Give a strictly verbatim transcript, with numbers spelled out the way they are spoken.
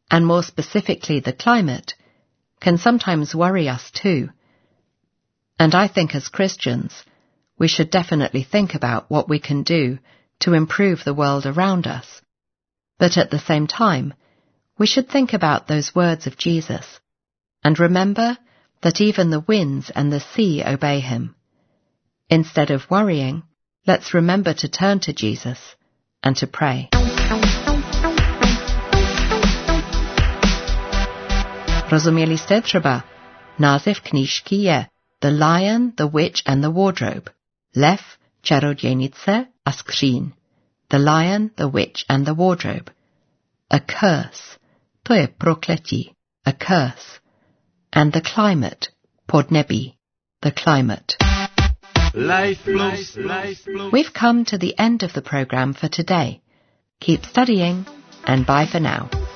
and more specifically the climate, can sometimes worry us too. And I think as Christians, we should definitely think about what we can do to improve the world around us. But at the same time, we should think about those words of Jesus, and remember that even the winds and the sea obey him. Instead of worrying, let's remember to turn to Jesus and to pray. Rozumieliście? Trzeba. Název knížky je The Lion, the Witch and the Wardrobe. Lev, čarodějnice a skříň. The Lion, the Witch and the Wardrobe. A curse. To je prokletí. A curse. And the climate. Podnebí. The climate. Life plus, life plus. We've come to the end of the program for today. Keep studying, and bye for now.